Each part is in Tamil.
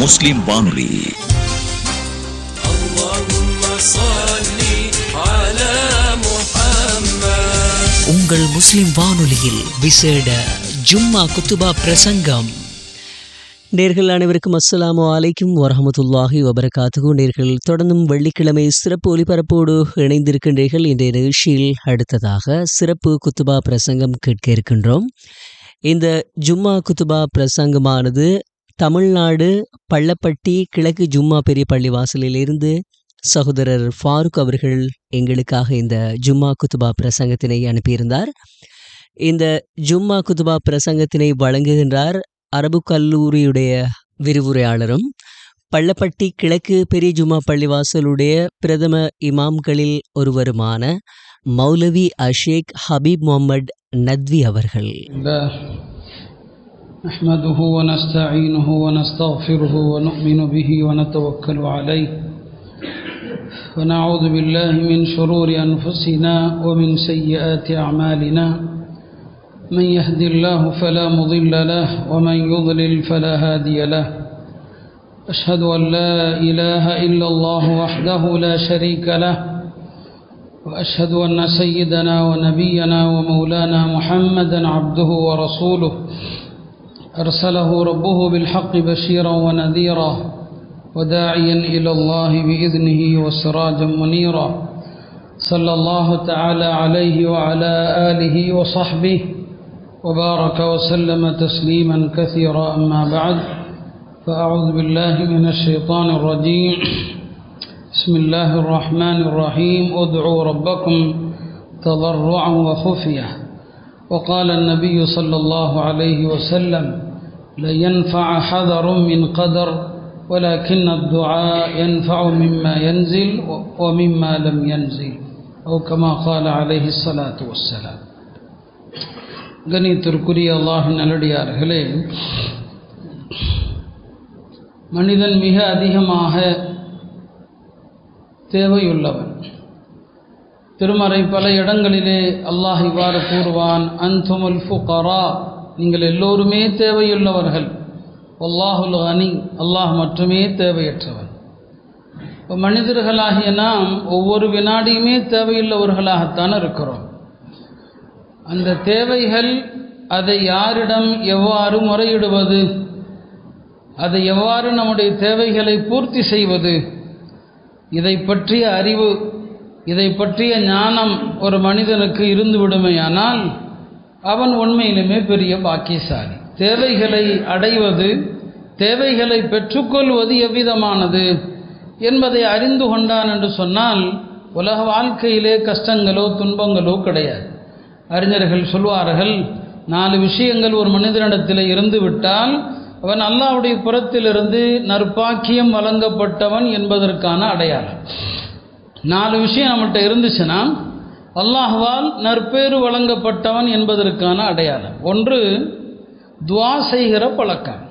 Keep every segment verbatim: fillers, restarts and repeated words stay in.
முஸ்லிம் வானொலி. உங்கள் முஸ்லிம் வானொலியில் விசேட ஜும்மா குத்துபா பிரசங்கம். நேர்கள் அனைவருக்கும் அஸ்ஸலாமு அலைக்கும் வரஹமத்துல்லாஹி வபரகாத்துஹு. நேர்கள் தொடர்ந்தும் வெள்ளிக்கிழமை சிறப்பு ஒலிபரப்போடு இணைந்திருக்கின்றீர்கள். இன்றைய நிகழ்ச்சியில் அடுத்ததாக சிறப்பு குத்துபா பிரசங்கம் கேட்க இருக்கின்றோம். இந்த ஜும்மா குத்துபா பிரசங்கமானது தமிழ்நாடு பள்ளப்பட்டி கிழக்கு ஜும்மா பெரிய பள்ளி வாசலிலிருந்து சகோதரர் ஃபாரூக் அவர்கள் எங்களுக்காக இந்த ஜும்மா குத்துபா பிரசங்கத்தினை அனுப்பியிருந்தார். இந்த ஜும்மா குத்துபா பிரசங்கத்தினை வழங்குகின்றார் அரபு கல்லூரியுடைய விரிவுரையாளரும் பள்ளப்பட்டி கிழக்கு பெரிய ஜும்மா பள்ளிவாசலுடைய பிரதம இமாம்களில் ஒருவருமான மௌலவி அஷேக் ஹபீப் முகமது நத்வி அவர்கள். نحمده ونستعينه ونستغفره ونؤمن به ونتوكل عليه ونعوذ بالله من شرور أنفسنا ومن سيئات أعمالنا من يهد الله فلا مضل له ومن يضلل فلا هادي له أشهد أن لا إله إلا الله وحده لا شريك له وأشهد أن سيدنا ونبينا ومولانا محمدا عبده ورسوله أرسله ربه بالحق بشيرا ونذيرا وداعيا إلى الله بإذنه وسراجا منيرا صلى الله تعالى عليه وعلى آله وصحبه وبارك وسلم تسليما كثيرا. أما بعد فأعوذ بالله من الشيطان الرجيم. بسم الله الرحمن الرحيم. ادعوا ربكم تضرعا وخفية. وقال النبي صلى الله عليه وسلم لا ينفع حذر من قدر ولكن الدعاء ينفع مما ينزل ومما لم ينزل أو كما قال عليه الصلاة والسلام. கணித்திற்குரிய அல்லாஹ்வின் நல்லடியார்களே, மனிதன் மிக அதிகமாக தேவையுள்ளவன். திருமறை பல இடங்களிலே அல்லாஹ் இவ்வாறு கூறுவான், அன்துமுல் ஃபுகரா, நீங்கள் எல்லோருமே தேவையுள்ளவர்கள், வல்லாஹுல் கனி, அல்லாஹ் மட்டுமே தேவையற்றவன். இப்போ மனிதர்களாகிய நாம் ஒவ்வொரு வினாடியுமே தேவையுள்ளவர்களாகத்தான் இருக்கிறோம். அந்த தேவைகள், அதை யாரிடம் எவ்வாறு முறையிடுவது, அதை எவ்வாறு நம்முடைய தேவைகளை பூர்த்தி செய்வது, இதை பற்றிய அறிவு, இதை பற்றிய ஞானம் ஒரு மனிதனுக்கு இருந்து விடுமையானால் அவன் உண்மையிலுமே பெரிய பாக்கியசாலி. தேவைகளை அடைவது, தேவைகளை பெற்றுக்கொள்வது எவ்விதமானது என்பதை அறிந்து கொண்டான் என்று சொன்னால் உலக வாழ்க்கையிலே கஷ்டங்களோ துன்பங்களோ கிடையாது. அறிஞர்கள் சொல்வார்கள், நாலு விஷயங்கள் ஒரு மனிதனிடத்தில் இருந்து விட்டால் அவன் அல்லாஹ்வுடைய புறத்திலிருந்து நற்பாக்கியம் வழங்கப்பட்டவன் என்பதற்கான அடையாளம். நாலு விஷயம் நம்மகிட்ட இருந்துச்சுன்னா அல்லாஹ்வால் நற்பேறு வழங்கப்பட்டவன் என்பதற்கான அடையாளம். ஒன்று, துஆ செய்கிற பழக்கம்,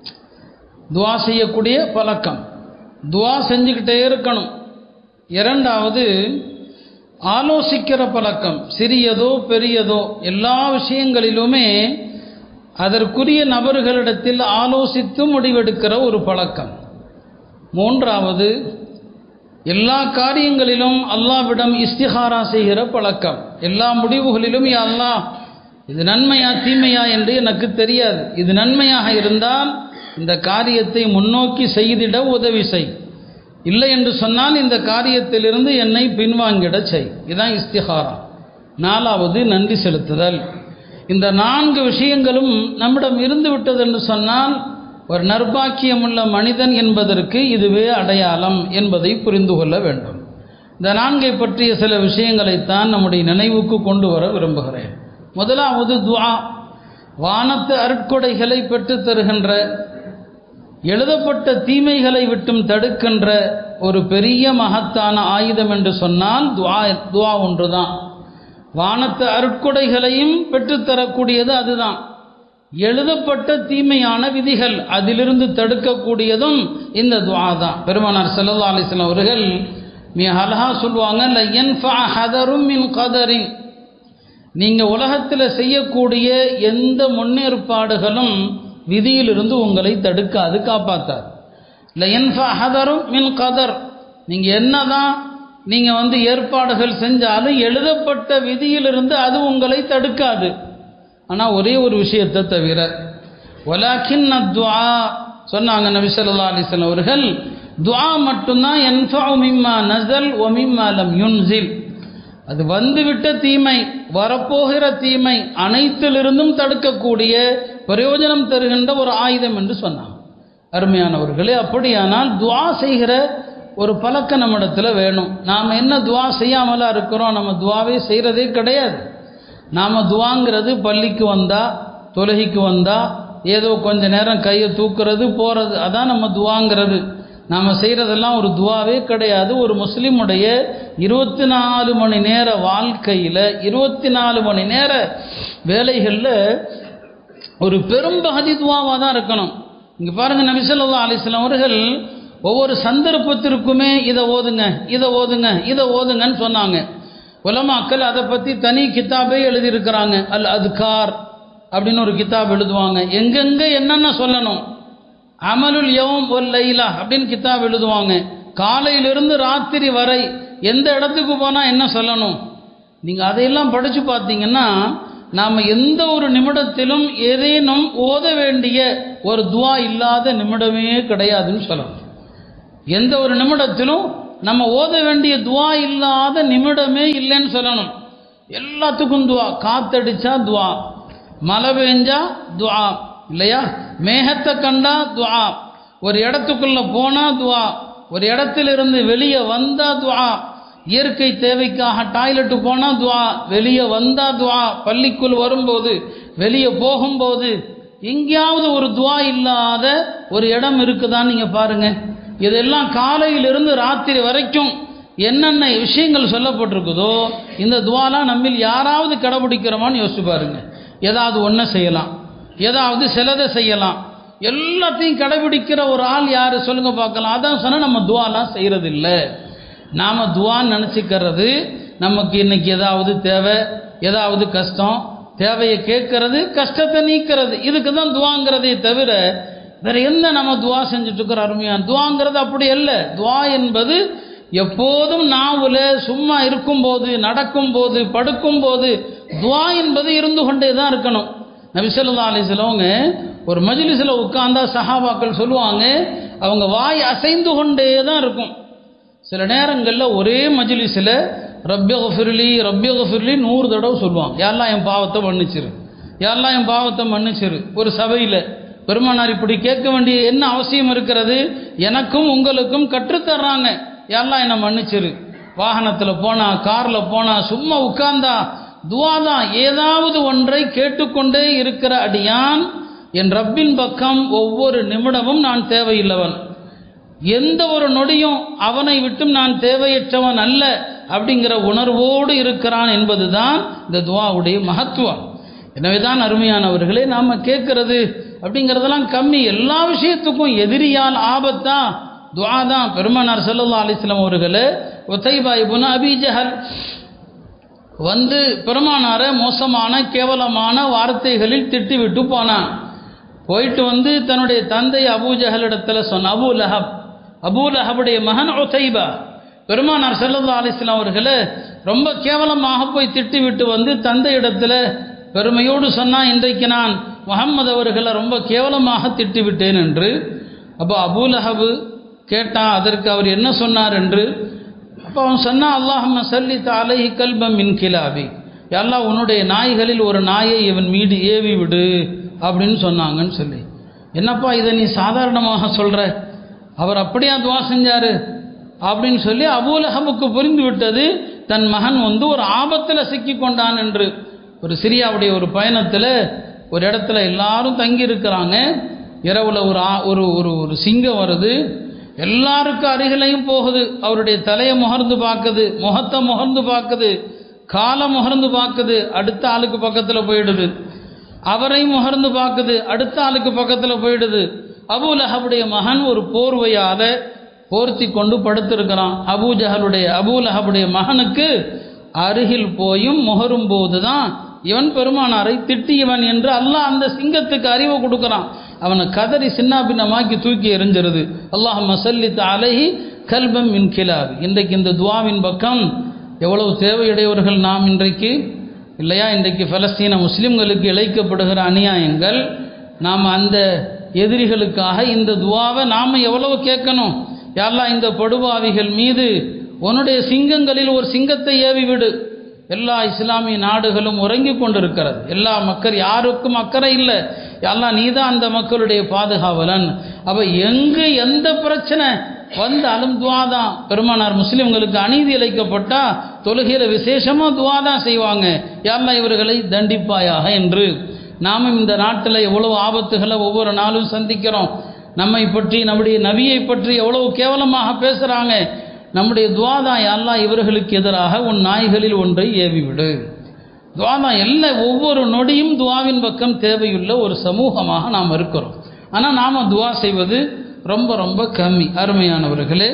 துஆ செய்யக்கூடிய பழக்கம், துஆ செஞ்சுக்கிட்டே இருக்கணும். இரண்டாவது, ஆலோசிக்கிற பழக்கம், சிறியதோ பெரியதோ எல்லா விஷயங்களிலுமே அதற்குரிய நபர்களிடத்தில் ஆலோசித்து முடிவெடுக்கிற ஒரு பழக்கம். மூன்றாவது, எல்லா காரியங்களிலும் அல்லாஹ்விடம் இஸ்திகாரா செய்கிற பழக்கம். எல்லா முடிவுகளிலும் யா அல்லாஹ், இது நன்மையா தீமையா என்று எனக்கு தெரியாது, இது நன்மையாக இருந்தால் இந்த காரியத்தை முன்னோக்கி செய்திட உதவி செய், இல்லை என்று சொன்னால் இந்த காரியத்திலிருந்து என்னை பின்வாங்கிட செய். இதுதான் இஸ்திகாரா. நாலாவது, நன்றி செலுத்துதல். இந்த நான்கு விஷயங்களும் நம்மிடம் இருந்து விட்டது என்று சொன்னால் ஒரு நற்பாக்கியமுள்ள மனிதன் என்பதற்கு இதுவே அடையாளம் என்பதை புரிந்து கொள்ள வேண்டும். இந்த நான்கை பற்றிய சில விஷயங்களைத்தான் நம்முடைய நினைவுக்கு கொண்டு வர விரும்புகிறேன். முதலாவது துஆ. வானத்து அருட்கொடைகளை பெற்றுத் தருகின்ற, எழுதப்பட்ட தீமைகளை விட்டும் தடுக்கின்ற ஒரு பெரிய மகத்தான ஆயுதம் என்று சொன்னால் துஆ துஆ ஒன்றுதான். வானத்து அருட்கொடைகளையும் பெற்றுத்தரக்கூடியது அதுதான். எழுதப்பட்ட தீமையான விதிகள் அதிலிருந்து தடுக்கக்கூடியதும் இந்த துஆ தான். பெருமானார் ஸல்லல்லாஹு அலைஹி வஸல்லம் அவர்கள் மிக அழகா சொல்லுவாங்க, ல யன்ஃபஅ ஹதரும் மின் கதரின், நீங்கள் உலகத்தில் செய்யக்கூடிய எந்த முன்னேற்பாடுகளும் விதியிலிருந்து உங்களை தடுக்காது, காப்பாற்றாது. லயன்ஃபா ஹதரும் மின் கதர். நீங்கள் என்னதான் நீங்கள் வந்து ஏற்பாடுகள் செஞ்சாலும் எழுதப்பட்ட விதியிலிருந்து அது உங்களை தடுக்காது. ஆனால் ஒரே ஒரு விஷயத்தை தவிர, வலாக்கின் துஆ சொன்னாங்க நபி ஸல்லல்லாஹு அலைஹி வஸல்லம் அவர்கள், துஆ மட்டும்தான் யன்ஃபஉ மிம்மா நஸல் வ மிம்மா லம் யுன்ஸில். அது வந்துவிட்ட தீமை, வரப்போகிற தீமை அனைத்திலிருந்தும் தடுக்கக்கூடிய பிரயோஜனம் தருகின்ற ஒரு ஆயுதம் என்று சொன்னாங்க. அருமையானவர்களே, அப்படியானால் துஆ செய்கிற ஒரு பழக்கம் நம்மிடத்தில் வேணும். நாம் என்ன துஆ செய்யாமலா இருக்கிறோம்? நம்ம துஆவே செய்கிறதே கிடையாது. நாம் துஆங்கிறது பள்ளிக்கு வந்தால், தொழுகைக்கு வந்தால் ஏதோ கொஞ்ச நேரம் கையை தூக்குறது போகிறது, அதான் நம்ம துஆங்கிறது. நாம் செய்கிறதெல்லாம் ஒரு துஆவே கிடையாது. ஒரு முஸ்லீமுடைய இருபத்தி நாலு மணி நேர வாழ்க்கையில், இருபத்தி நாலு மணி நேர வேலைகளில் ஒரு பெரும்பகுதி துஆவாக தான் இருக்கணும். இங்கே பாருங்கள், நபி ஸல்லல்லாஹு அலைஹி வஸல்லம் அவர்கள் ஒவ்வொரு சந்தர்ப்பத்திற்குமே இதை ஓதுங்க, இதை ஓதுங்க, இதை ஓதுங்கன்னு சொன்னாங்க. உலமாக்கள் அதை பற்றி தனி கிதாபே எழுதியிருக்கிறாங்க. அல் அத்கார் அப்படின்னு ஒரு கிதாப் எழுதுவாங்க. எங்கெங்கே என்னென்ன சொல்லணும், அமலுல் யௌம் வல் லைலா அப்படின்னு கிதாப் எழுதுவாங்க. காலையிலிருந்து ராத்திரி வரை எந்த இடத்துக்கு போனால் என்ன சொல்லணும். நீங்கள் அதையெல்லாம் படித்து பார்த்தீங்கன்னா, நாம் எந்த ஒரு நிமிடத்திலும் ஏதேனும் ஓத வேண்டிய ஒரு துஆ இல்லாத நிமிடமே கிடையாதுன்னு சொல்லணும். எந்த ஒரு நிமிடத்திலும் நம்ம ஓத வேண்டிய துஆ இல்லாத நிமிடமே இல்லைன்னு சொல்லணும். எல்லாத்துக்கும் துஆ. காத்தடிச்சா துஆ, மழை பெஞ்சா துஆ இல்லையா, மேகத்தை கண்டா துஆ, ஒரு இடத்துக்குள்ளே போனால் துஆ, ஒரு இடத்திலிருந்து வெளியே வந்தால் துஆ, இயற்கை தேவைக்காக டாய்லெட்டு போனால் துஆ, வெளியே வந்தால் துஆ, பள்ளிக்குள் வரும்போது, வெளியே போகும்போது, எங்கேயாவது ஒரு துஆ இல்லாத ஒரு இடம் இருக்குதான்னு நீங்கள் பாருங்கள். இதெல்லாம் காலையிலிருந்து ராத்திரி வரைக்கும் என்னென்ன விஷயங்கள் சொல்லப்பட்டிருக்குதோ, இந்த துஆலாம் நம்மில் யாராவது கடைபிடிக்கிறோமான்னு யோசிச்சு பாருங்க. ஏதாவது ஒன்றை செய்யலாம், ஏதாவது சிலதை செய்யலாம், எல்லாத்தையும் கடைபிடிக்கிற ஒரு ஆள் யார் சொல்லுங்க பார்க்கலாம். அதான் சொன்னால் நம்ம துஆலாம் செய்கிறது இல்லை. நாம் துஆன்னு நினச்சிக்கிறது, நமக்கு இன்னைக்கு ஏதாவது தேவை, ஏதாவது கஷ்டம், தேவையை கேட்கறது, கஷ்டத்தை நீக்கிறது, இதுக்கு தான் துஆங்கிறதே தவிர வேற எந்த நம்ம துஆ செஞ்சுட்டு இருக்கிற அருமையான துஆங்கிறது அப்படி அல்ல. துஆ என்பது எப்போதும் நாவுல சும்மா இருக்கும்போது, நடக்கும்போது, படுக்கும்போது துஆ என்பது இருந்து கொண்டே தான் இருக்கணும். நபி ஸல்லல்லாஹு அலைஹி வஸல்லம் ஒரு மஜ்லிஸில் உட்கார்ந்தா சஹாபாக்கள் சொல்லுவாங்க, அவங்க வாய் அசைந்து கொண்டே தான் இருக்கும். சில நேரங்களில் ஒரே மஜ்லிஸில் ரப்பி கஃபிர்லி ரப்பி கஃபிர்லி நூறு தடவை சொல்லுவாங்க. யாரெல்லாம் என் பாவத்தை மன்னிச்சிரு, யாரெல்லாம் என் பாவத்தை மன்னிச்சிரு. ஒரு சபையில் பெருமானார் இப்படி கேட்க வேண்டிய என்ன அவசியம் இருக்கிறது? எனக்கும் உங்களுக்கும் கற்றுத்தர்றாங்க, யாரெல்லாம் என்னை மன்னிச்சிரு. வாகனத்தில் போனால், காரில் போனால், சும்மா உட்கார்ந்தா துஆ தான். ஏதாவது ஒன்றை கேட்டுக்கொண்டே இருக்கிற அடியான் என் ரப்பின் பக்கம் ஒவ்வொரு நிமிடமும் நான் தேவையில்லவன், எந்த ஒரு நொடியும் அவனை விட்டும் நான் தேவையற்றவன் அல்ல அப்படிங்கிற உணர்வோடு இருக்கிறான் என்பதுதான் இந்த துஆவுடைய மகத்துவம். எனவே தான் அருமையானவர்களே, நாம் கேட்கறது அப்படிங்கிறதெல்லாம் கம்மி. எல்லா விஷயத்துக்கும் எதிரியால் ஆபத்தா துஆ தான். பெருமானார் ஸல்லல்லாஹு அலைஹி வஸல்லம் அவர்களே உதைபா இப்னு அபீ ஜஹல் வந்து பெருமானாரை மோசமான கேவலமான வார்த்தைகளில் திட்டிவிட்டு போனான். போயிட்டு வந்து தன்னுடைய தந்தை அபூ ஜஹல் இடத்துல சொன்ன, அபூ லஹப், அபூ லஹபுடைய மகன் உதைபா பெருமானார் ஸல்லல்லாஹு அலைஹி வஸல்லம் அவர்களே ரொம்ப கேவலமாக போய் திட்டிவிட்டு வந்து தந்தை இடத்துல பெருமையோடு சொன்னான், இன்றைக்கு நான் முஹம்மது அவர்களை ரொம்ப கேவலமாக திட்டிவிட்டேன் என்று. அப்போ அபூ லஹப் கேட்டான், அதற்கு அவர் என்ன சொன்னார் என்று. அப்போ அவன் சொன்னான், அல்லாஹும்ம ஸல்லித் அலைஹி கல்பம் மின் கிலாபி, யா அல்லாஹ் உன்னுடைய நாய்களில் ஒரு நாயை இவன் மீது ஏவி விடு அப்படின்னு சொன்னாங்கன்னு சொல்லி. என்னப்பா இதை நீ சாதாரணமாக சொல்கிற, அவர் அப்படியா துஆ செஞ்சார் அப்படின்னு சொல்லி அபூ லஹபுக்கு புரிந்து விட்டது தன் மகன் வந்து ஒரு ஆபத்தில் சிக்கி கொண்டான் என்று. ஒரு சிரியாவுடைய ஒரு பயணத்தில் ஒரு இடத்துல எல்லாரும் தங்கி இருக்கிறாங்க. இரவில் ஒரு ஒரு ஒரு ஒரு சிங்கம் வருது, எல்லாருக்கும் அருகிலையும் போகுது. அவருடைய தலையை முகர்ந்து பார்க்குது, முகத்தை முகர்ந்து பார்க்குது, காலை முகர்ந்து பார்க்குது, அடுத்த ஆளுக்கு பக்கத்தில் போயிடுது. அவரையும் முகர்ந்து பார்க்குது, அடுத்த ஆளுக்கு பக்கத்தில் போயிடுது. அபூ லஹபுடைய மகன் ஒரு போர்வையால் போர்த்தி கொண்டு படுத்திருக்கிறான். அபூ ஜஹலுடைய அபூ லஹபுடைய மகனுக்கு அருகில் போயும் முகரும் போது தான் இவன் பெருமானாரை திட்டியவன் என்று அல்லாஹ் அந்த சிங்கத்துக்கு அறிவு கொடுக்குறான். அவனை கதறி சின்ன பின்னமாக்கி தூக்கி எறிஞ்சிருது. அல்லாஹும்ம ஸல்லித் அலைஹி கல்பம் மின் கிலாப். இன்றைக்கு இந்த துஆவின் பக்கம் எவ்வளவு தேவையுடையவர்கள் நாம் இன்றைக்கு இல்லையா? இன்றைக்கு பலஸ்தீன முஸ்லிம்களுக்கு இழைக்கப்படுகிற அநியாயங்கள், நாம் அந்த எதிரிகளுக்காக இந்த துஆவை நாம் எவ்வளவு கேட்கணும். யா அல்லாஹ், இந்த படுபாவிகள் மீது உன்னுடைய சிங்கங்களில் ஒரு சிங்கத்தை ஏவி விடு. எல்லா இஸ்லாமிய நாடுகளும் உறங்கி கொண்டிருக்கிறது. எல்லா மக்கள் யாருக்கும் அக்கறை இல்லை. யா அல்லாஹ், நீ தான் அந்த மக்களுடைய பாதுகாவலன். அப்போ எங்கு எந்த பிரச்சனை வந்தாலும் துஆ தான். பெருமானார் முஸ்லிம்களுக்கு அநீதி இழைக்கப்பட்டா தொழுகையில விசேஷமாக துஆ தான் செய்வாங்க. யா அல்லாஹ், இவர்களை தண்டிப்பாயாக என்று. நாமும் இந்த நாட்டில் எவ்வளவு ஆபத்துகளை ஒவ்வொரு நாளும் சந்திக்கிறோம். நம்மை பற்றி, நம்முடைய நபியை பற்றி எவ்வளவு கேவலமாக பேசுகிறாங்க. நம்முடைய துஆ தான், யா அல்லாஹ், இவர்களுக்கு எதிராக உன் நாய்களில் ஒன்றை ஏவிவிடு. துஆ தான். எல்லா ஒவ்வொரு நொடியும் துஆவின் பக்கம் தேவையுள்ள ஒரு சமூகமாக நாம் இருக்கிறோம். ஆனால் நாம் துஆ செய்வது ரொம்ப ரொம்ப கம்மி. அருமையானவர்களே,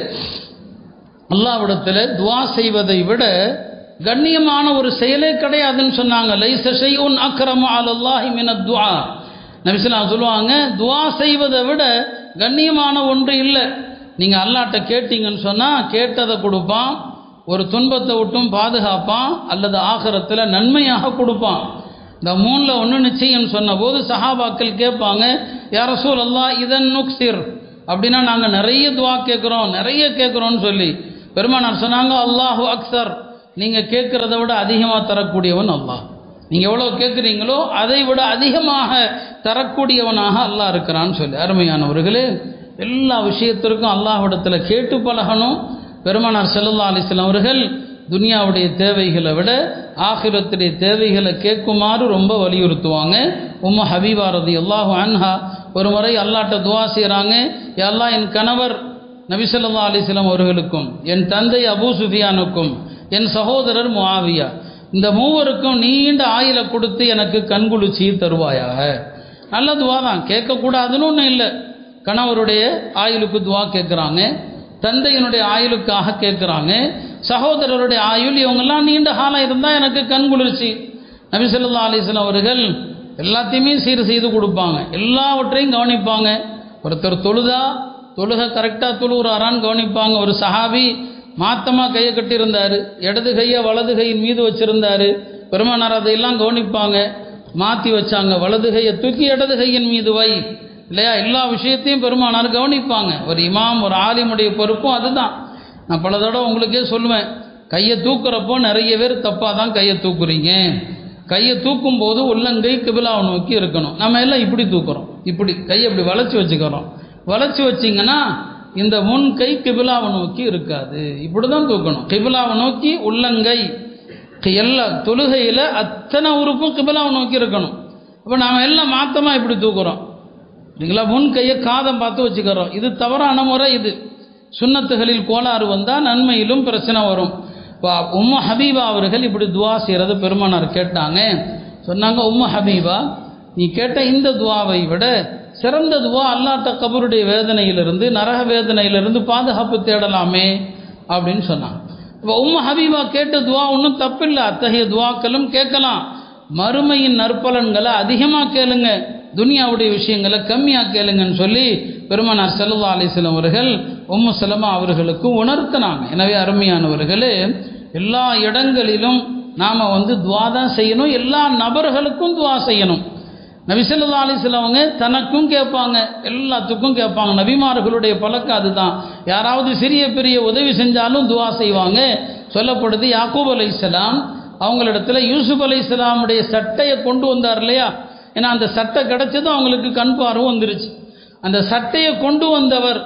அல்லாஹ்விடத்தில் துஆ செய்வதை விட கண்ணியமான ஒரு செயலே கிடையாதுன்னு சொன்னாங்க. லைஸ ஷைஉன் அக்ரமு அலல்லாஹி மினத் துஆ. நபி ஸல்லல்லாஹு அலைஹி வஸல்லம் சொல்லுவாங்க, துஆ செய்வதை விட கண்ணியமான ஒன்று இல்லை. நீங்கள் அல்லாஹ்ட்ட கேட்டீங்கன்னு சொன்னால் கேட்டதை கொடுப்பான், ஒரு துன்பத்தை விட்டும் பாதுகாப்பான், அல்லது ஆகிரத்தில் நன்மையாக கொடுப்பான். இந்த மூணில் ஒன்று நிச்சயம் சொன்ன போது சஹாபாக்கள் கேட்பாங்க, யா ரசூலல்லாஹ் இதன் நுக்ஸிர், அப்படின்னா நாங்கள் நிறைய துஆ கேட்குறோம், நிறைய கேட்குறோன்னு சொல்லி. பெருமானார் சொன்னாங்க, அல்லாஹு அக்ஸர், நீங்கள் கேட்குறத விட அதிகமாக தரக்கூடியவன் அல்லாஹ். நீங்கள் எவ்வளோ கேட்குறீங்களோ அதை விட அதிகமாக தரக்கூடியவனாக அல்லாஹ் இருக்கிறான்னு சொல்லி. அருமையானவர்களே, எல்லா விஷயத்திற்கும் அல்லாஹ்விடத்தில் கேட்டு பழகணும். பெருமானார் ஸல்லல்லாஹு அலைஹி வஸல்லம் அவர்கள் துனியாவுடைய தேவைகளை விட ஆகிரத்துடைய தேவைகளை கேட்குமாறு ரொம்ப வலியுறுத்துவாங்க. உம்மு ஹபீபா ரலியல்லாஹு அன்ஹா ஒரு முறை அல்லாஹ்ட்ட துஆ செய்கிறாங்க, யா அல்லாஹ், என் கணவர் நபி ஸல்லல்லாஹு அலைஹி வஸல்லம் அவர்களுக்கும், என் தந்தை அபூ சுஃபியானுக்கும், என் சகோதரர் முஆவியா, இந்த மூவருக்கும் நீண்ட ஆயுளை கொடுத்து எனக்கு கண்குளிர்ச்சி தருவாயாக. நல்ல துஆ தான், கேட்கக்கூடாதுன்னு ஒன்றும் இல்லை. கணவருடைய ஆயுளுக்கு துஆ கேட்குறாங்க, தந்தையினுடைய ஆயுளுக்காக கேட்குறாங்க, சகோதரருடைய ஆயுள், இவங்கெல்லாம் நீண்ட காலம் இருந்தால் எனக்கு கண்குளிர்ச்சி. நபி ஸல்லல்லாஹு அலைஹி வஸல்லம் அவர்கள் எல்லாத்தையுமே சீர் செய்து கொடுப்பாங்க, எல்லாவற்றையும் கவனிப்பாங்க. ஒருத்தர் தொழுதா தொழுகை கரெக்டாக தொழுகிறாரான்னு கவனிப்பாங்க. ஒரு சஹாபி மாத்தமாக கையை கட்டியிருந்தார், இடது கையை வலது கையின் மீது வச்சுருந்தார். பெருமானார் அதையெல்லாம் கவனிப்பாங்க, மாற்றி வச்சாங்க, வலது கையை தூக்கி இடது கையின் மீது வை, இல்லையா? எல்லா விஷயத்தையும் பெருமானார் கவனிப்பாங்க. ஒரு இமாம், ஒரு ஆலிமுடைய பொறுப்பும் அதுதான். நான் பல தடவை உங்களுக்கே சொல்லுவேன், கையை தூக்குறப்போ நிறைய பேர் தப்பாக தான் கையை தூக்குறீங்க. கையை தூக்கும் போது உள்ளங்கை கிபிலாவை நோக்கி இருக்கணும். நம்ம எல்லாம் இப்படி தூக்குறோம், இப்படி கையை இப்படி வளைச்சி வச்சுக்கிறோம். வளைச்சி வச்சிங்கன்னா இந்த முன் கை கிபிலாவை நோக்கி இருக்காது, இப்படி தான் தூக்கணும். கிபிலாவை நோக்கி உள்ளங்கை, எல்லா தொழுகையில் அத்தனை உறுப்பும் கிபிலாவை நோக்கி இருக்கணும். அப்போ நாம் எல்லாம் மாற்றமாக இப்படி தூக்குறோம், இல்லைங்களா? முன் கையை காதம் பார்த்து வச்சுக்கிறோம். இது தவறான முறை. இது சுன்னத்துகளில் கோளாறு வந்தால் நன்மையிலும் பிரச்சனை வரும். இப்போ உம்மு ஹபீபா அவர்கள் இப்படி துஆ செய்கிறது பெருமானார் கேட்டாங்க. சொன்னாங்க, உம்மு ஹபீபா, நீ கேட்ட இந்த துஆவை விட சிறந்த துஆ அல்லாஹ்ட்ட கபருடைய வேதனையிலிருந்து, நரக வேதனையிலிருந்து பாதுகாப்பு தேடலாமே அப்படின்னு சொன்னாங்க. இப்போ உம்மு ஹபீபா கேட்ட துஆ ஒன்றும் தப்பில்லை, அத்தகைய துஆக்களும் கேட்கலாம். மறுமையின் நற்பலன்களை அதிகமாக கேளுங்க, துனியாவுடைய விஷயங்களை கம்மியாக கேளுங்கன்னு சொல்லி பெருமானார் ஸல்லல்லாஹு அலைஹி வஸல்லம் அவர்கள் உம்மு சலமா அவர்களுக்கு உணர்த்தினாங்க. எனவே அருமையானவர்களே, எல்லா இடங்களிலும் நாம் வந்து துஆ தான் செய்யணும், எல்லா நபர்களுக்கும் துஆ செய்யணும். நபி ஸல்லல்லாஹு அலைஹி வஸல்லம் அவங்க தனக்கும் கேட்பாங்க, எல்லாத்துக்கும் கேட்பாங்க. நபிமார்களுடைய பழக்கம் அதுதான். யாராவது சிறிய பெரிய உதவி செஞ்சாலும் துஆ செய்வாங்க. சொல்லப்படுது, யாக்கூப் அலைஹிஸ்ஸலாம் அவங்களிடத்துல யூசுப் அலைஹிஸ்ஸலாமுடைய சட்டையை கொண்டு வந்தார் இல்லையா? ஏன்னா அந்த சட்டை கிடைச்சதும் அவங்களுக்கு கண் பார்வை வந்துருச்சு. அந்த சட்டையை கொண்டு வந்தவர்,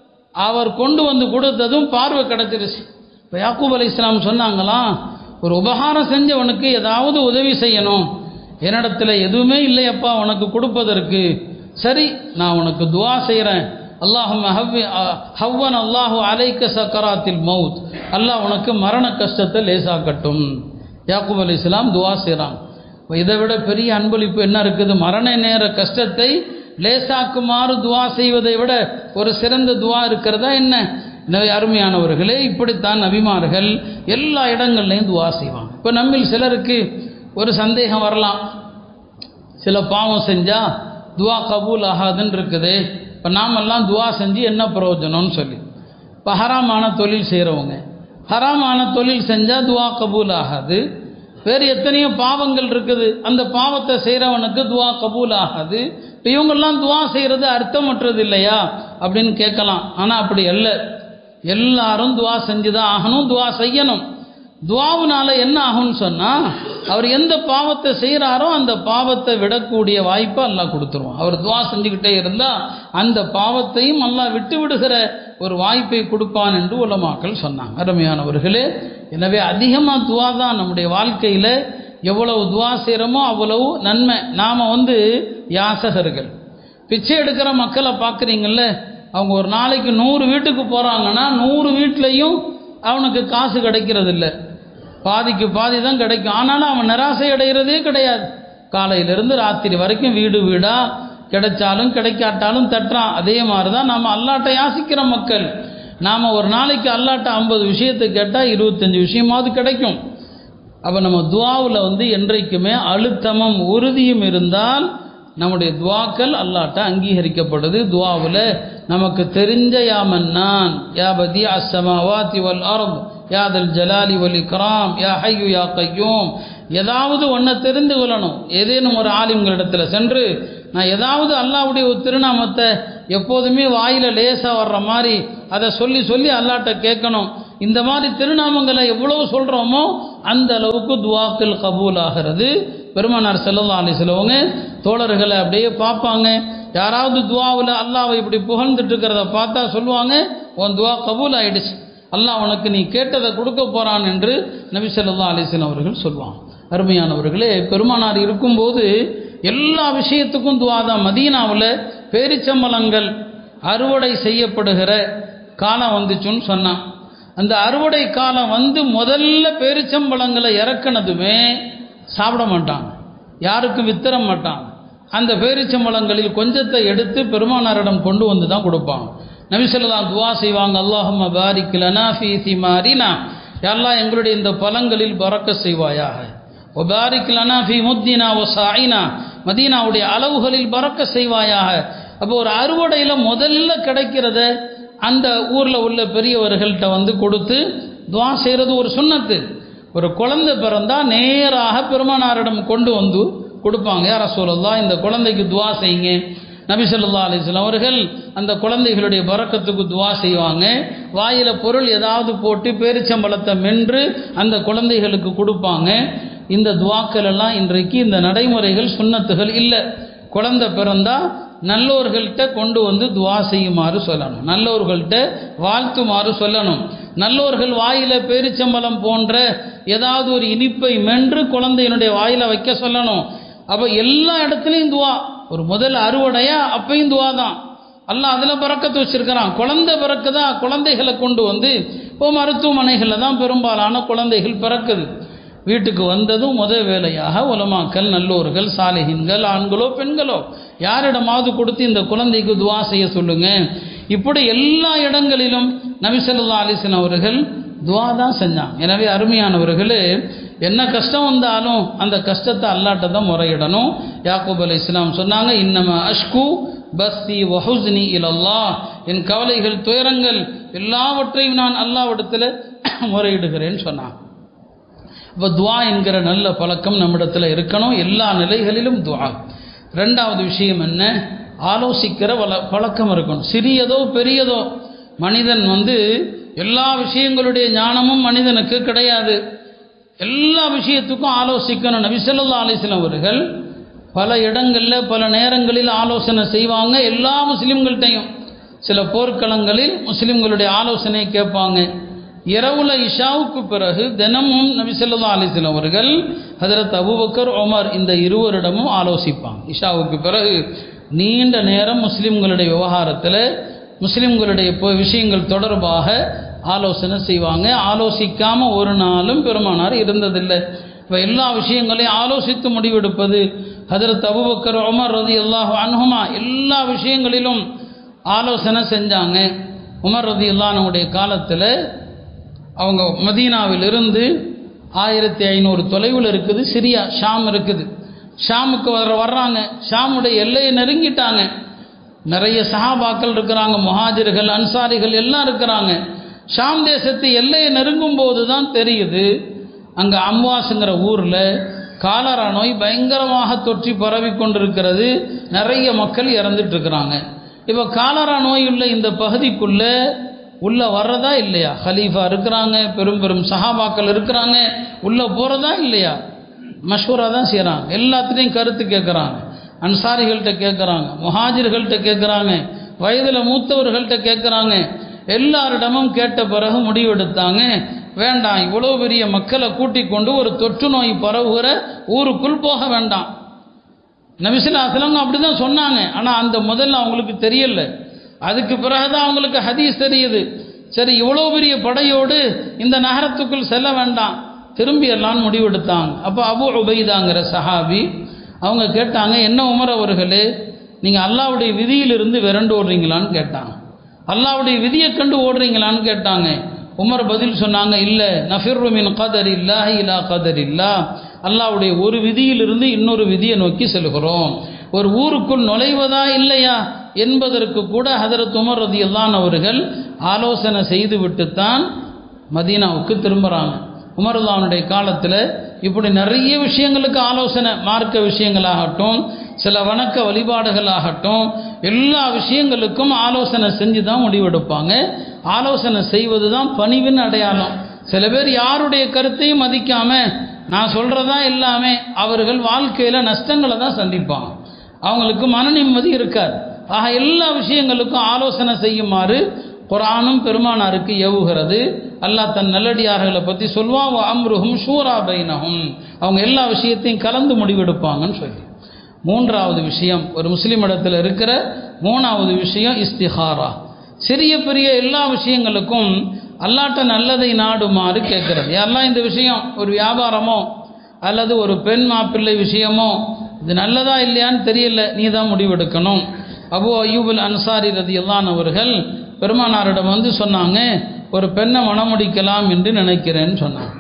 அவர் கொண்டு வந்து கொடுத்ததும் பார்வை கிடைச்சிருச்சு. இப்போ யாக்கூப் அலைஹிஸ்ஸலாம் சொன்னாங்களாம், ஒரு உபகாரம் செஞ்சவனுக்கு ஏதாவது உதவி செய்யணும், என்னிடத்துல எதுவுமே இல்லையப்பா உனக்கு கொடுப்பதற்கு, சரி நான் உனக்கு துஆ செய்கிறேன். அல்லாஹும்ம ஹவ்வி ஹவ்வன் அல்லாஹு அலைக்க சக்கராத்தில் மவுத், அல்லாஹ் உனக்கு மரண கஷ்டத்தை லேசாக்கட்டும். யாக்கூப் அலைஹிஸ்ஸலாம் துஆ செய்கிறான். இதை விட பெரிய அன்பளிப்பு என்ன இருக்குது? மரண நேர கஷ்டத்தை லேசாக்குமாறு துஆ செய்வதை விட ஒரு சிறந்த துஆ இருக்கிறதா என்ன? எனவே அருமையானவர்களே, இப்படித்தான் நபிமார்கள் எல்லா இடங்கள்லையும் துஆ செய்வாங்க. இப்போ நம்மில் சிலருக்கு ஒரு சந்தேகம் வரலாம், சில பாவம் செஞ்சால் துவா கபூல் ஆகாதுன்னு இருக்குது. இப்போ நாமெல்லாம் துவா செஞ்சு என்ன பிரயோஜனம்னு சொல்லி, இப்போ ஹராமான தொழில் செய்கிறவங்க, ஹராமான தொழில் செஞ்சால் துவா கபூல் ஆகாது. வேறு எத்தனையோ பாவங்கள் இருக்குது, அந்த பாவத்தை செய்கிறவனுக்கு துவா கபூல் ஆகாது. இப்போ இவங்கெல்லாம் துவா செய்கிறது அர்த்தமற்றது இல்லையா அப்படின்னு கேட்கலாம். ஆனால் அப்படி அல்ல, எல்லாரும் துவா செஞ்சு தான் ஆகணும், துவா செய்யணும். துவாவுனால என்ன ஆகும்னு சொன்னால், அவர் எந்த பாவத்தை செய்கிறாரோ அந்த பாவத்தை விடக்கூடிய வாய்ப்பை அல்லாஹ் கொடுத்துருவான். அவர் துவா செஞ்சுக்கிட்டே இருந்தால் அந்த பாவத்தையும் அல்லாஹ் விட்டு விடுகிற ஒரு வாய்ப்பை கொடுப்பான் என்று உலமாக்கள் சொன்னாங்க. அருமையானவர்களே, எனவே அதிகமாக துவா தான் நம்முடைய வாழ்க்கையில். எவ்வளவு துவா செய்கிறோமோ அவ்வளவு நன்மை. நாம் வந்து யாசகர்கள், பிச்சை எடுக்கிற மக்களை பார்க்குறீங்கள்ல, அவங்க ஒரு நாளைக்கு நூறு வீட்டுக்கு போகிறாங்கன்னா நூறு வீட்லேயும் அவனுக்கு காசு கிடைக்கிறது இல்லை, பாதிக்கு பாதி தான் கிடைக்கும். ஆனாலும் அவன் நிராசை அடைகிறதே கிடையாது. காலையிலிருந்து ராத்திரி வரைக்கும் வீடு வீடாக கிடைச்சாலும் கிடைக்காட்டாலும் தட்டுறான். அதே மாதிரி தான் நாம் அல்லாட்ட யாசிக்கிற மக்கள். நாம் ஒரு நாளைக்கு அல்லாட்ட ஐம்பது விஷயத்தை கேட்டால் இருபத்தஞ்சி விஷயமாவது கிடைக்கும். அப்போ நம்ம துவாவில் வந்து என்றைக்குமே அழுத்தமும் உறுதியும் இருந்தால் நம்முடைய துவாக்கள் அல்லாட்ட அங்கீகரிக்கப்படுது. துவாவில் நமக்கு தெரிஞ்ச யா மன்னான், யா பதி அஸ்ஸமாவாதி வல் அர்த், யா தல் ஜலாலி வல் இக்ராம், யா ஹய்யு யா கய்யூம், ஏதாவது ஒன்றை தெரிந்து கொள்ளணும். ஏதேனும் ஒரு ஆலிம்களிடத்தில் சென்று நான் ஏதாவது அல்லாஹ்வுடைய ஒரு திருநாமத்தை எப்போதுமே வாயில் லேசாக வர்ற மாதிரி அதை சொல்லி சொல்லி அல்லாட்ட கேட்கணும். இந்த மாதிரி திருநாமங்களை எவ்வளவு சொல்கிறோமோ அந்த அளவுக்கு துவாக்கள் கபூல் ஆகிறது. பெருமானார் ஸல்லல்லாஹு அலைஹி வஸல்லம் தோழர்களை அப்படியே பார்ப்பாங்க. யாராவது துவாவில் அல்லாஹ்வை இப்படி புகழ்ந்துட்டு இருக்கிறத பார்த்தா சொல்லுவாங்க, உன் துவா கபூல் ஆயிடுச்சு, அல்லாஹ் உனக்கு நீ கேட்டதை கொடுக்க போகிறான் என்று நபி ஸல்லல்லாஹு அலைஹி வஸல்லம் அவர்கள் சொல்லுவாங்க. அருமையானவர்களே, பெருமானார் இருக்கும்போது எல்லா விஷயத்துக்கும் துவா தான். மதீனாவில் பேரிச்சம்பழங்கள் அறுவடை செய்யப்படுகிற காலம் வந்துச்சுன்னு சொன்னான். அந்த அறுவடை காலம் வந்து முதல்ல பேரிச்சம்பழங்களை இறக்குனதுமே சாப்பிட மாட்டாங்க, யாருக்கும் வித்தர மாட்டாங்க. அந்த பேரிச்சம்பழங்களில் கொஞ்சத்தை எடுத்து பெருமானாரிடம் கொண்டு வந்து தான் கொடுப்பாங்க. நபி ஸல்லல்லாஹு துவா செய்வாங்க, அல்லாஹும்ம பாரிக் லனா ஃபீ சிமாரினா, யா அல்லாஹ் எங்களுடைய இந்த பழங்களில் பரக்கத் செய்வாயாக. வ பாரிக் லனா ஃபீ முத்தினா வ சாயினா, மதீனாவுடைய அளவுகளில் பரக்கத் செய்வாயாக. அப்போ ஒரு அறுவடையில் முதல்ல கிடைக்கிறத அந்த ஊரில் உள்ள பெரியவர்கள்ட்ட வந்து கொடுத்து துவா செய்கிறது ஒரு சுன்னத்து. ஒரு குழந்தை பிறந்தால் நேராக பெருமானாரிடம் கொண்டு வந்து கொடுப்பாங்க. யா ரசூலல்லாஹ் இந்த குழந்தைக்கு துவா செய்யுங்க. நபி ஸல்லல்லாஹு அலைஹி வஸல்லம் அவர்கள் அந்த குழந்தைகளுடைய பரக்கத்துக்கு துவா செய்வாங்க. வாயில் பொருள் ஏதாவது போட்டு பேரிச்சம்பழத்தை மென்று அந்த குழந்தைகளுக்கு கொடுப்பாங்க. இந்த துவாக்கள் எல்லாம் இன்றைக்கு இந்த நடைமுறைகள் சுன்னத்துகள் இல்லை. குழந்தை பிறந்தால் நல்லோர்கள்ட்ட கொண்டு வந்து துவா செய்யுமாறு சொல்லணும், நல்லோர்கள்ட்ட வாழ்த்துமாறு சொல்லணும். நல்லோர்கள் வாயில பேரிச்சம்பழம் போன்ற ஏதாவது ஒரு இனிப்பை மென்று குழந்தையினுடைய வாயில வைக்க சொல்லணும். அப்போ எல்லா இடத்துலையும் துவா. ஒரு முதல் அறுவடையா அப்பையும் துவா தான். அல்லாஹ் அதில் பரக்கத்து வச்சிருக்கிறான். குழந்தை பிறக்குதா, குழந்தைகளை கொண்டு வந்து இப்போ மருத்துவமனைகளில் தான் பெரும்பாலான குழந்தைகள் பிறக்குது. வீட்டுக்கு வந்ததும் முதல் வேலையாக உலமாக்கள், நல்லோர்கள், சாலிஹின்கள், ஆண்களோ பெண்களோ யாரிடமாவது கொடுத்து இந்த குழந்தைக்கு துவா செய்ய சொல்லுங்க. இப்படி எல்லா இடங்களிலும் நபி ஸல்லல்லாஹு அலைஹி வஸல்லம் அவர்கள் துவா தான் செஞ்சாங்க. எனவே அருமையானவர்களே, என்ன கஷ்டம் வந்தாலும் அந்த கஷ்டத்தை அல்லாட்ட தான் முறையிடணும். யாக்கூப் அலைஹிஸ்ஸலாம் சொன்னாங்க, இன்னமா அஷ்கு பஸ்ஸி வ ஹுஸ்னி இலல்லாஹ், என் கவலைகள் துயரங்கள் எல்லாவற்றையும் நான் அல்லாஹ்விடத்தில் முறையிடுகிறேன்னு சொன்னாங்க. இப்போ துவா என்கிற நல்ல பழக்கம் நம்மிடத்தில் இருக்கணும், எல்லா நிலைகளிலும் துவா. ரெண்டாவது விஷயம் என்ன, ஆலோசிக்கிற வள பழக்கம் இருக்கணும். சிறியதோ பெரியதோ, மனிதன் வந்து எல்லா விஷயங்களுடைய ஞானமும் மனிதனுக்கு கிடையாது. எல்லா விஷயத்துக்கும் ஆலோசிக்கணும். நபி ஸல்லல்லாஹு அலைஹி வஸல்லம் அவர்கள் பல இடங்களில் பல நேரங்களில் ஆலோசனை செய்வாங்க எல்லா முஸ்லீம்கள்ட்டையும். சில போர்க்களங்களில் முஸ்லீம்களுடைய ஆலோசனை கேட்பாங்க. இரவுல இஷாவுக்கு பிறகு தினமும் நபி ஸல்லல்லாஹு அலைஹி வஸல்லம் அவர்கள் ஹஜ்ரத் அபூபக்கர், உமர் இந்த இருவரிடமும் ஆலோசிப்பாங்க. இஷாவுக்கு பிறகு நீண்ட நேரம் முஸ்லீம்களுடைய விவகாரத்தில், முஸ்லீம்களுடைய விஷயங்கள் தொடர்பாக ஆலோசனை செய்வாங்க. ஆலோசிக்காமல் ஒரு நாளும் பெருமானார் இருந்ததில்லை. இப்போ எல்லா விஷயங்களையும் ஆலோசித்து முடிவெடுப்பது. ஹஜ்ரத் அபூபக்கர், உமர் ரலியல்லாஹு அன்ஹுமா எல்லா விஷயங்களிலும் ஆலோசனை செஞ்சாங்க. உமர் ரலியல்லாஹு அன்ஹுடைய காலத்தில் அவங்க மதீனாவிலிருந்து ஆயிரத்தி ஐநூறு தொலைவில் இருக்குது, சிரியா ஷாம் இருக்குது. ஷாமுக்கு வர வர்றாங்க. ஷாமுடைய எல்லையை நெருங்கிட்டாங்க. நிறைய சஹாபாக்கள் இருக்கிறாங்க, முஹாஜிர்கள் அன்சாரிகள் எல்லாம் இருக்கிறாங்க. ஷாம் தேசத்து எல்லையை நெருங்கும் போது தான் தெரியுது அங்கே அம்வாஸுங்கிற ஊரில் காலரா நோய் பயங்கரமாக தொற்றி பரவி கொண்டிருக்கிறது. நிறைய மக்கள் இறந்துட்டு இருக்கிறாங்க. இப்போ காலரா நோய் உள்ள இந்த பகுதிக்குள்ளே உள்ளே வர்றதா இல்லையா? ஹலீஃபா இருக்கிறாங்க, பெரும் பெரும் சஹாபாக்கள் இருக்கிறாங்க, உள்ளே போகிறதா இல்லையா? மஷூரா தான் செய்கிறாங்க. எல்லாத்துலேயும் கருத்து கேட்குறாங்க. அன்சாரிகள்கிட்ட கேட்குறாங்க, முஹாஜிர்கள்ட்ட கேட்குறாங்க, வயதில் மூத்தவர்கள்ட்ட கேட்குறாங்க. எல்லாரிடமும் கேட்ட பிறகு முடிவெடுத்தாங்க, வேண்டாம், இவ்வளோ பெரிய மக்களை கூட்டிக் கொண்டு ஒரு தொற்று நோய் பரவுகிற ஊருக்குள் போக வேண்டாம். நபி ஸல்லல்லாஹு அலைஹி வஸல்லம் அப்படி தான் சொன்னாங்க. ஆனால் அந்த முதல்ல அவங்களுக்கு தெரியல. அதுக்கு பிறகுதான் அவங்களுக்கு ஹதீஸ் தெரியுது. சரி, இவ்வளோ பெரிய படையோடு இந்த நகரத்துக்குள் செல்ல வேண்டாம், திரும்பி எல்லாம் முடிவெடுத்தாங்க. அப்போ அபு உபைதாங்கிற சஹாபி அவங்க கேட்டாங்க, என்ன உமர் அவர்களே, நீங்கள் அல்லாஹ்வுடைய விதியிலிருந்து விரண்டு ஓடுறீங்களான்னு கேட்டாங்க. அல்லாஹ்வுடைய விதியை கண்டு ஓடுறீங்களான்னு கேட்டாங்க. உமர் பதில் சொன்னாங்க, இல்லை, நஃபிர்ரு மின் கதரில்லாஹி இலா கதரில்லாஹ், அல்லாஹ்வுடைய ஒரு விதியிலிருந்து இன்னொரு விதியை நோக்கி செல்கிறோம். ஒரு ஊருக்குள் நுழைவதா இல்லையா என்பதற்கு கூட ஹதரத் உமர் ரலியல்லாஹு அன்ஹு அவர்கள் ஆலோசனை செய்து விட்டுத்தான் மதீனாவுக்கு திரும்புகிறாங்க. உமருல்லாஹ்வுடைய காலத்தில் இப்படி நிறைய விஷயங்களுக்கு ஆலோசனை, மார்க்க விஷயங்களாகட்டும், சில வணக்க வழிபாடுகளாகட்டும், எல்லா விஷயங்களுக்கும் ஆலோசனை செஞ்சு தான் முடிவெடுப்பாங்க. ஆலோசனை செய்வது தான் பணிவின் அடையாளம். சில பேர் யாருடைய கருத்தையும் மதிக்காம நான் சொல்கிறதா எல்லாமே, அவர்கள் வாழ்க்கையில் நஷ்டங்களை தான் சந்திப்பாங்க. அவங்களுக்கு மன நிம்மதி இருக்காது. ஆக எல்லா விஷயங்களுக்கும் ஆலோசனை செய்யுமாறு குர்ஆனும் பெருமானாருக்கு ஏவுகிறது. அல்லாஹ் தன் நல்லடியார்களை பற்றி சொல்வான், வ அம்ருஹும் ஷூரா பைனஹும், அவங்க எல்லா விஷயத்தையும் கலந்து முடிவெடுப்பாங்கன்னு சொல்லி. மூன்றாவது விஷயம், ஒரு முஸ்லீம் இடத்துல இருக்கிற மூணாவது விஷயம் இஸ்திஹாரா. சிறிய பெரிய எல்லா விஷயங்களுக்கும் அல்லாஹ்ட்ட நல்லதை நாடுமாறு கேட்கறது. யாரெல்லாம் இந்த விஷயம் ஒரு வியாபாரமோ அல்லது ஒரு பெண் மாப்பிள்ளை விஷயமோ, இது நல்லதா இல்லையான்னு தெரியல, நீ தான் முடிவெடுக்கணும். அபூ அய்யூபுல் அன்சாரி ரலியல்லாஹு அன்ஹு அவர்கள் பெருமானாரிடம் வந்து சொன்னாங்க, ஒரு பெண்ணை மணமுடிக்கலாம் என்று நினைக்கிறேன்னு சொன்னாங்க.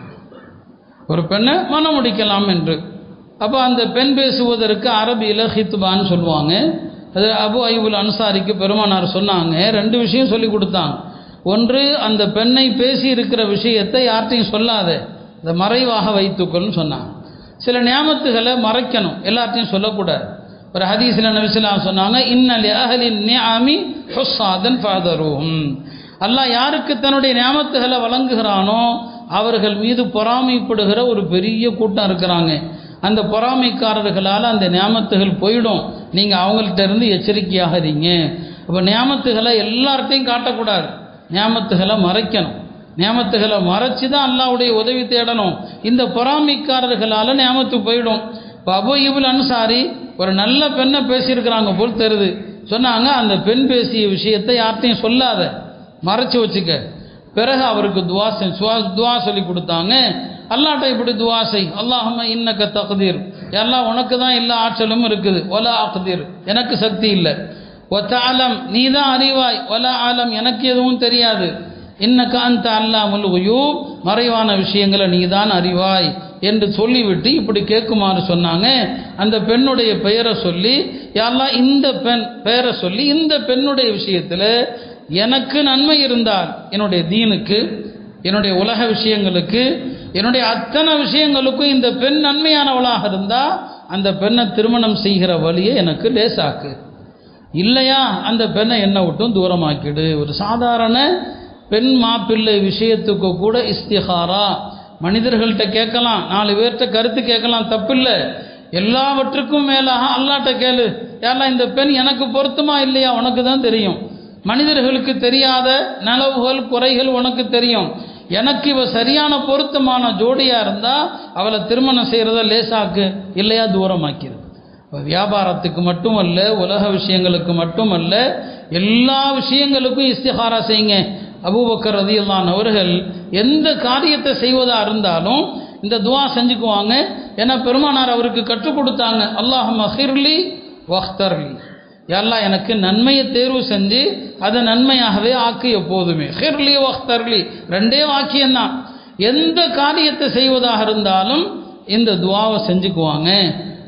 ஒரு பெண்ணை மணமுடிக்கலாம் என்று. அப்போ அந்த பெண் பேசுவதற்கு அரபியில் ஹித்பான்னு சொல்லுவாங்க. அது அபூ அய்யூபுல் அன்சாரிக்கு பெருமானார் சொன்னாங்க, ரெண்டு விஷயம் சொல்லி கொடுத்தாங்க. ஒன்று, அந்த பெண்ணை பேசி இருக்கிற விஷயத்தை யார்ட்டையும் சொல்லாத, அதை மறைவாக வைத்துக்கொள்னு சொன்னாங்க. சில நியாமத்துகளை மறைக்கணும், எல்லாத்தையும் சொல்லக்கூடாது. ஒரு ஹதீஸில் நபி ஸல்லல்லாஹு அலைஹி வஸல்லம் சொன்னாங்க, இன்னலி அஹ்லின் நிஆமி ஹுஸ்ஸாதன் ஃபஹதருஹும், அல்லாஹ் யாருக்கு தன்னுடைய நியாமத்துகளை வழங்குகிறானோ அவர்கள் மீது பொறாமைப்படுகிற ஒரு பெரிய கூட்டம் இருக்கிறாங்க. அந்த பொறாமைக்காரர்களால் அந்த நியாமத்துகள் போயிடும், நீங்கள் அவங்கள்ட்ட இருந்து எச்சரிக்கையாக இருங்க. அப்போ நியாமத்துகளை எல்லார்ட்டையும் காட்டக்கூடாது, நியாமத்துகளை மறைக்கணும். நியாமத்துகளை மறைச்சி தான் அல்லாஹ்வுடைய உதவி தேடணும். இந்த பொறாமைக்காரர்களால் நியாமத்து போயிடும். இப்போ அபூ அய்யூபுல் அன்சாரி ஒரு நல்ல பெண்ணை பேசியிருக்கிறாங்க போல் தெரியுது. சொன்னாங்க, அந்த பெண் பேசிய விஷயத்தை யார்ட்டையும் சொல்லாத, மறைச்சி வச்சுக்க. பிறகு அவருக்கு துவா துவா சொல்லி கொடுத்தாங்க. அல்லாஹ்ட்ட இப்படி துவா செய், அல்லாஹும்ம இன்னக தக்தீர், எல்லாம் உனக்கு தான் எல்லா ஆற்றலும் இருக்குது, வலா அக்தீர், எனக்கு சக்தி இல்லை, வதஅலம், நீ தான் அறிவாய், வலா ஆலம், எனக்கு எதுவும் தெரியாது, இன்னக அன்த அல்லாமுல் குயூப், மறைவான விஷயங்களை நீ தான் அறிவாய் என்று சொல்லிவிட்டு இப்படி கேட்குமாறு சொன்னாங்க. அந்த பெண்ணுடைய பெயரை சொல்லி, யா அல்லாஹ் இந்த பெண் பெயரை சொல்லி, இந்த பெண்ணுடைய விஷயத்தில் எனக்கு நன்மை இருந்தால், என்னுடைய தீனுக்கு, என்னுடைய உலக விஷயங்களுக்கு, என்னுடைய அத்தனை விஷயங்களுக்கும் இந்த பெண் நன்மையானவளாக இருந்தால் அந்த பெண்ணை திருமணம் செய்கிற வழியை எனக்கு லேசாக்கு, இல்லையா அந்த பெண்ணை என்னை விட்டும் தூரமாக்கிடு. ஒரு சாதாரண பெண் மாப்பிள்ளை விஷயத்துக்கு கூட இஸ்திஹாரா மனிதர்கள்ட்ட கேட்கலாம், நாலு பேர்கிட்ட கருத்து கேட்கலாம், தப்பில்லை. எல்லாவற்றுக்கும் மேலாக அல்லாஹ்ட்ட கேளு, யாரெல்லாம் இந்த பெண் எனக்கு பொருத்தமா இல்லையா உனக்கு தான் தெரியும், மனிதர்களுக்கு தெரியாத நலவுகள் குறைகள் உனக்கு தெரியும், எனக்கு இவ சரியான பொருத்தமான ஜோடியாக இருந்தால் அவளை திருமணம் செய்கிறத லேசாக்கு, இல்லையா தூரமாக்கிறது. இப்போ வியாபாரத்துக்கு மட்டுமல்ல, உலக விஷயங்களுக்கு மட்டுமல்ல, எல்லா விஷயங்களுக்கும் இஸ்திஹாரா செய்யுங்க. அபூபக்கர் ரலியல்லாஹு அன்ஹு அவர்கள் எந்த காரியத்தை செய்வதாக இருந்தாலும் இந்த துவா செஞ்சுக்குவாங்க. ஏன்னா பெருமானார் அவருக்கு கற்றுக் கொடுத்தாங்க, அல்லாஹும்ம ஹிர்லி வஹ்தர்லி, எல்லாம் எனக்கு நன்மையை தேர்வு செஞ்சு அதை நன்மையாகவே ஆக்கு எப்போதுமே. ஹிர்லி வஹ்தர்லி ரெண்டே வாக்கியம்தான். எந்த காரியத்தை செய்வதாக இருந்தாலும் இந்த துவாவை செஞ்சுக்குவாங்க.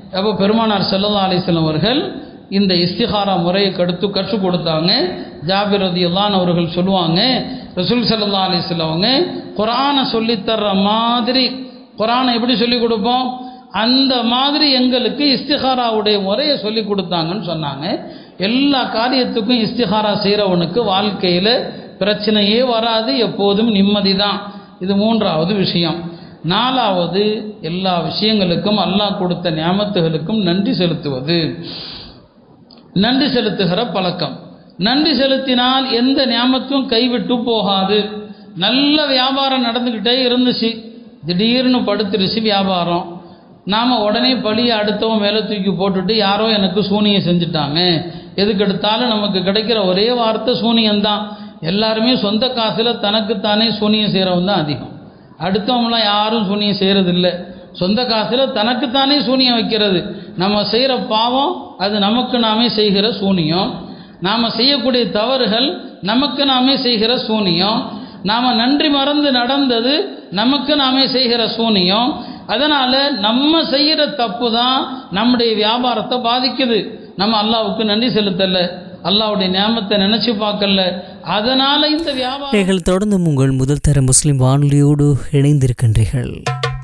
அப்போ பெருமானார் ஸல்லல்லாஹு அலைஹி வஸல்லம் அவர்கள் இந்த இஸ்திகாரா முறையை கடுத்து கற்றுக் கொடுத்தாங்க. ஜாபிர் ரலியல்லாஹு அன்ஹு அவர்கள் சொல்லுவாங்க, ரசூல் ஸல்லல்லாஹு அலைஹி வஸல்லம் அவங்க குர்ஆனை சொல்லித்தர்ற மாதிரி, குர்ஆனை எப்படி சொல்லிக் கொடுப்போம் அந்த மாதிரி எங்களுக்கு இஸ்திகாராவுடைய முறையை சொல்லி கொடுத்தாங்கன்னு சொன்னாங்க. எல்லா காரியத்துக்கும் இஸ்திகாரா செய்கிறவனுக்கு வாழ்க்கையில் பிரச்சனையே வராது, எப்போதும் நிம்மதி தான். இது மூன்றாவது விஷயம். நாலாவது, எல்லா விஷயங்களுக்கும் அல்லாஹ் கொடுத்த நியாமத்துகளுக்கும் நன்றி செலுத்துவது. நன்றி செலுத்துகிற பழக்கம். நன்றி செலுத்தினால் எந்த நியாமத்தும் கைவிட்டு போகாது. நல்ல வியாபாரம் நடந்துக்கிட்டே இருந்துச்சு, திடீர்னு படுத்துருச்சு வியாபாரம். நாம் உடனே பழியை அடுத்தவன் மேலே தூக்கி போட்டுட்டு யாரோ எனக்கு சூனியம் செஞ்சுட்டாங்க, எதுக்கு எடுத்தாலும் நமக்கு கிடைக்கிற ஒரே வார்த்தை சூனியம்தான். எல்லாருமே சொந்த காசில் தனக்குத்தானே சூனியம் செய்கிறவன் தான் அதிகம். அடுத்தவங்களாம் யாரும் சூனியம் செய்கிறதில்லை. சொந்த காசில் தனக்குத்தானே சூனியம் வைக்கிறது. நம்ம செய்கிற பாவம் அது நமக்கு நாமே செய்கிற சூனியம். நாம் செய்யக்கூடிய தவறுகள் நமக்கு நாமே செய்கிற சூனியம். நாம் நன்றி மறந்து நடந்தது நமக்கு நாமே செய்கிற சூனியம். அதனால் நம்ம செய்கிற தப்பு தான் நம்முடைய வியாபாரத்தை பாதிக்குது. நம்ம அல்லாஹ்வுக்கு நன்றி செலுத்தலை, அல்லாஹ்வுடைய நியாமத்தை நினச்சி பார்க்கல. அதனால் இந்த வியாபாரம். தொடர்ந்து உங்கள் முதல் தர முஸ்லிம் வானொலியோடு இணைந்திருக்கின்றீர்கள்.